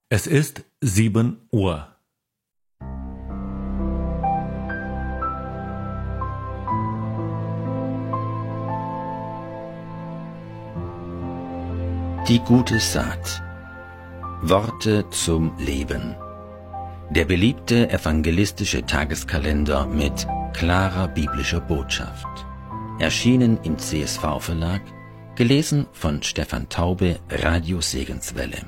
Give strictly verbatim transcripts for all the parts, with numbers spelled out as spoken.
Es ist sieben Uhr. Die gute Saat. Worte zum Leben. Der beliebte evangelistische Tageskalender mit klarer biblischer Botschaft. Erschienen im C S V-Verlag, gelesen von Stefan Taube, Radio Segenswelle.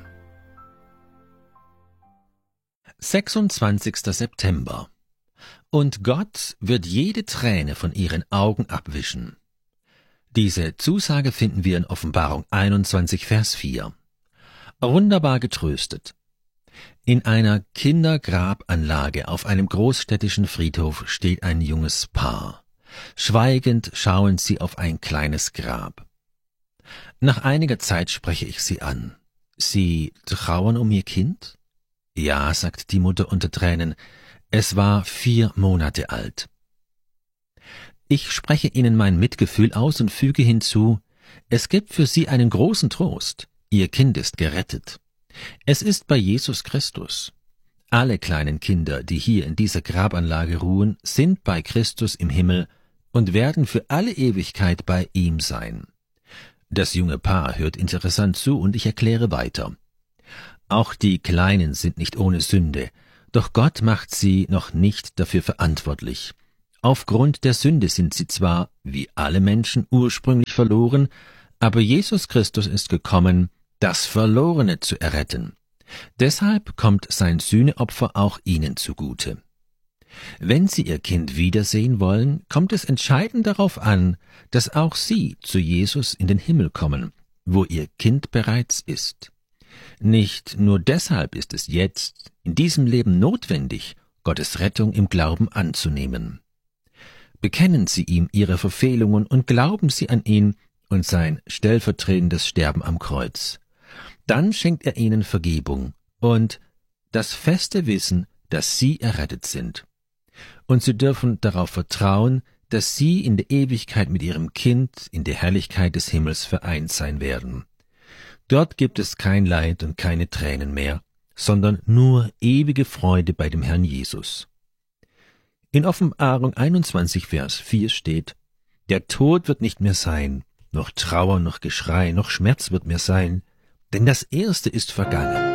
sechsundzwanzigster September. Und Gott wird jede Träne von ihren Augen abwischen. Diese Zusage finden wir in Offenbarung einundzwanzig, Vers vier. Wunderbar getröstet. In einer Kindergrabanlage auf einem großstädtischen Friedhof steht ein junges Paar. Schweigend schauen sie auf ein kleines Grab. Nach einiger Zeit spreche ich sie an. Sie trauern um ihr Kind? Ja, sagt die Mutter unter Tränen, es war vier Monate alt. Ich spreche ihnen mein Mitgefühl aus und füge hinzu, es gibt für sie einen großen Trost, ihr Kind ist gerettet. Es ist bei Jesus Christus. Alle kleinen Kinder, die hier in dieser Grabanlage ruhen, sind bei Christus im Himmel und werden für alle Ewigkeit bei ihm sein. Das junge Paar hört interessant zu und ich erkläre weiter. Auch die Kleinen sind nicht ohne Sünde, doch Gott macht sie noch nicht dafür verantwortlich. Aufgrund der Sünde sind sie zwar, wie alle Menschen, ursprünglich verloren, aber Jesus Christus ist gekommen, das Verlorene zu erretten. Deshalb kommt sein Sühneopfer auch ihnen zugute. Wenn sie ihr Kind wiedersehen wollen, kommt es entscheidend darauf an, dass auch sie zu Jesus in den Himmel kommen, wo ihr Kind bereits ist. Nicht nur deshalb ist es jetzt, in diesem Leben notwendig, Gottes Rettung im Glauben anzunehmen. Bekennen Sie ihm Ihre Verfehlungen und glauben Sie an ihn und sein stellvertretendes Sterben am Kreuz. Dann schenkt er Ihnen Vergebung und das feste Wissen, dass Sie errettet sind. Und Sie dürfen darauf vertrauen, dass Sie in der Ewigkeit mit Ihrem Kind in der Herrlichkeit des Himmels vereint sein werden. Dort gibt es kein Leid und keine Tränen mehr, sondern nur ewige Freude bei dem Herrn Jesus. In Offenbarung einundzwanzig, Vers vier steht, der Tod wird nicht mehr sein, noch Trauer, noch Geschrei, noch Schmerz wird mehr sein, denn das Erste ist vergangen.